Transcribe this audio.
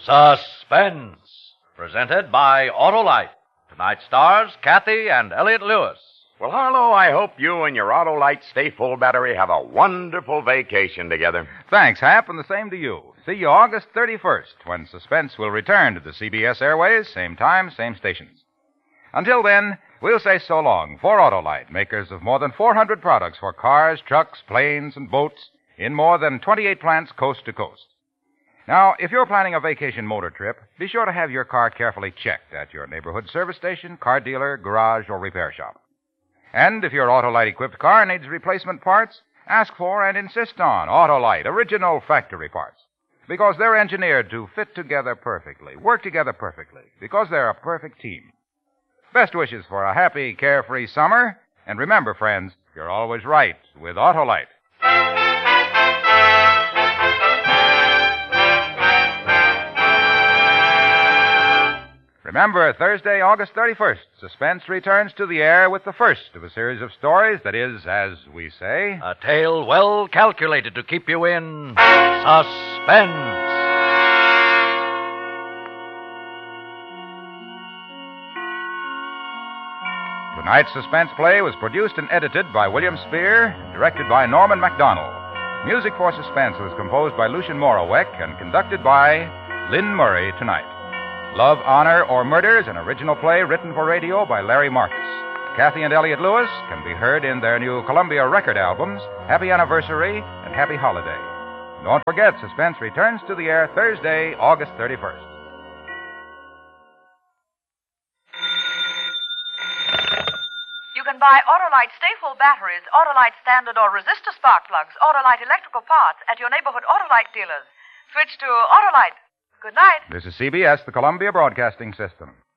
Suspense. Presented by Autolite. Tonight stars Kathy and Elliot Lewis. Well, Harlow, I hope you and your Autolite Stay Full battery have a wonderful vacation together. Thanks, Hap, and the same to you. See you August 31st, when Suspense will return to the CBS airways, same time, same stations. Until then, we'll say so long for Autolite, makers of more than 400 products for cars, trucks, planes, and boats in more than 28 plants coast to coast. Now, if you're planning a vacation motor trip, be sure to have your car carefully checked at your neighborhood service station, car dealer, garage, or repair shop. And if your Autolite-equipped car needs replacement parts, ask for and insist on Autolite original factory parts. Because they're engineered to fit together perfectly, work together perfectly, because they're a perfect team. Best wishes for a happy, carefree summer. And remember, friends, you're always right with Autolite. Remember, Thursday, August 31st, Suspense returns to the air with the first of a series of stories that is, as we say, a tale well calculated to keep you in suspense. Tonight's suspense play was produced and edited by William Spear, directed by Norman MacDonald. Music for Suspense was composed by Lucien Moraweck and conducted by Lynn Murray tonight. Love, Honor, or Murder is an original play written for radio by Larry Marcus. Kathy and Elliot Lewis can be heard in their new Columbia record albums, Happy Anniversary and Happy Holiday. Don't forget, Suspense returns to the air Thursday, August 31st. You can buy Autolite Stay Full batteries, Autolite standard or resistor spark plugs, Autolite electrical parts at your neighborhood Autolite dealers. Switch to Autolite. Good night. This is CBS, the Columbia Broadcasting System.